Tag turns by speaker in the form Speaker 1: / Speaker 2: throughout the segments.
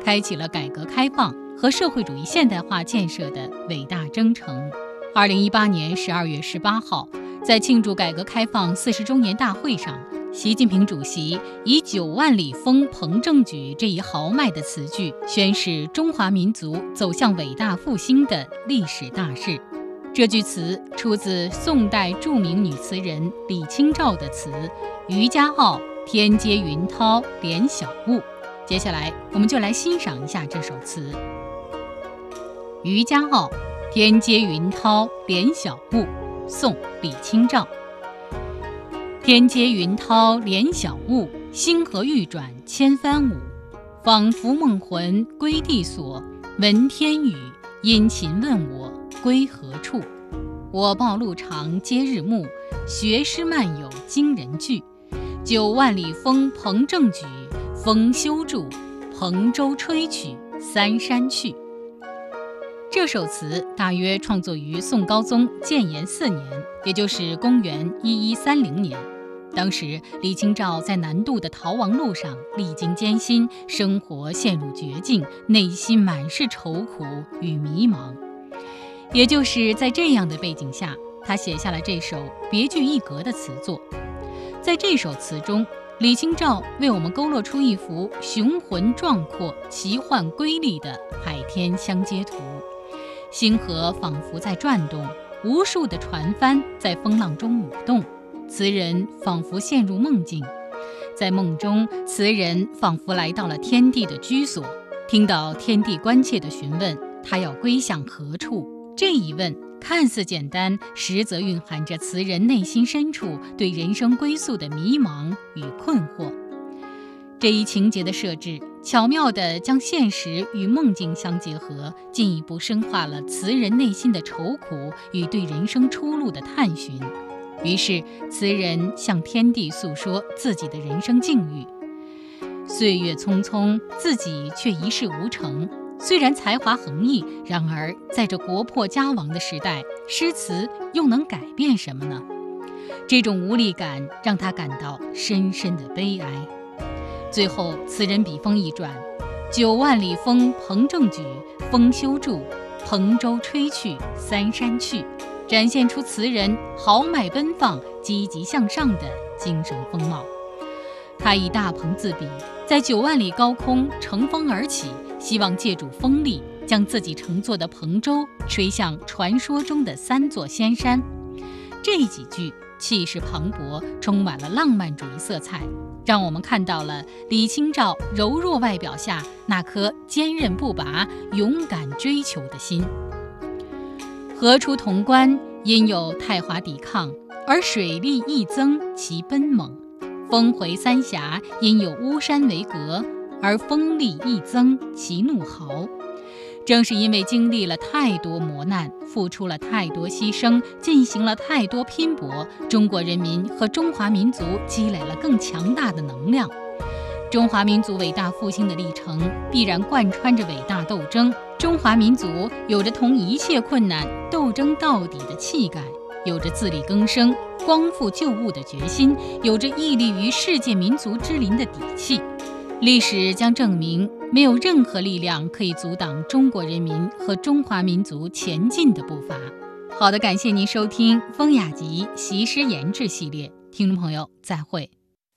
Speaker 1: 开启了改革开放和社会主义现代化建设的伟大征程。2018年12月18号，在庆祝改革开放40周年大会上，习近平主席以9万里风鹏正举这一豪迈的词句，宣示中华民族走向伟大复兴的历史大势。这句词出自宋代著名女词人李清照的词《渔家傲·天接云涛怜小物》。接下来，我们就来欣赏一下这首词《渔家傲·天接云涛怜小物》，宋·李清照。天接云涛怜小物，星河欲转千帆舞。仿佛梦魂归地所，闻天语，殷勤问我归何处。我报路长接日暮，学诗漫有惊人句。9万里风鹏正举，风休住，蓬舟吹取三山去。这首词大约创作于宋高宗建炎4年，也就是公元1130年。当时李清照在南渡的逃亡路上历经艰辛，生活陷入绝境，内心满是愁苦与迷茫。也就是在这样的背景下，他写下了这首别具一格的词作。在这首词中，李清照为我们勾勒出一幅雄浑壮阔、奇幻瑰丽的海天相接图。星河仿佛在转动，无数的船帆在风浪中舞动，词人仿佛陷入梦境。在梦中，词人仿佛来到了天地的居所，听到天地关切地询问他要归向何处。这一问看似简单，实则蕴含着词人内心深处对人生归宿的迷茫与困惑。这一情节的设置，巧妙地将现实与梦境相结合，进一步深化了词人内心的愁苦与对人生出路的探寻。于是，词人向天地诉说自己的人生境遇。岁月匆匆，自己却一事无成。虽然才华横溢，然而在这国破家亡的时代，诗词又能改变什么呢？这种无力感让他感到深深的悲哀。最后，词人笔锋一转，9万里风鹏正举，风休住，蓬舟吹去三山去，展现出词人豪迈奔放、积极向上的精神风貌。他以大鹏自比，在9万里高空乘风而起，希望借助风力将自己乘坐的蓬舟吹向传说中的3座仙山。这几句气势磅礴，充满了浪漫主义色彩，让我们看到了李清照柔弱外表下那颗坚韧不拔、勇敢追求的心。河出潼关，因有太华抵抗，而水力亦增其奔猛；峰回三峡，因有巫山为隔，而风力亦增其怒豪。正是因为经历了太多磨难，付出了太多牺牲，进行了太多拼搏，中国人民和中华民族积累了更强大的能量。中华民族伟大复兴的历程必然贯穿着伟大斗争，中华民族有着同一切困难斗争到底的气概，有着自力更生、光复旧物的决心，有着屹立于世界民族之林的底气。历史将证明，没有任何力量可以阻挡中国人民和中华民族前进的步伐。好的，感谢您收听风雅集习诗研制系列，听众朋友再会。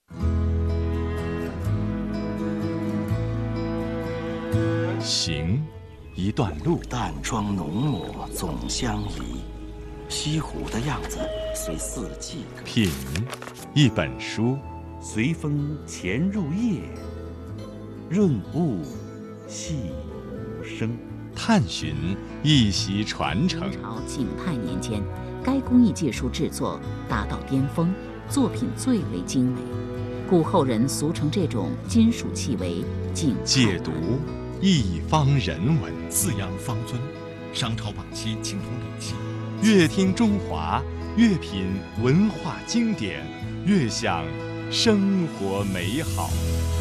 Speaker 2: 行一段路，
Speaker 3: 淡妆浓抹总相宜，西湖的样子随四季。
Speaker 2: 品一本书，
Speaker 4: 随风潜入夜，润物细无声。
Speaker 2: 探寻一席传承。
Speaker 5: 明朝景泰年间，该工艺技术制作达到巅峰，作品最为精美，故后人俗称这种金属器为景泰。
Speaker 2: 解读一方人文，
Speaker 6: 饲养方尊，商朝晚期青铜礼器。
Speaker 2: 越听中华，越品文化经典，越享生活美好。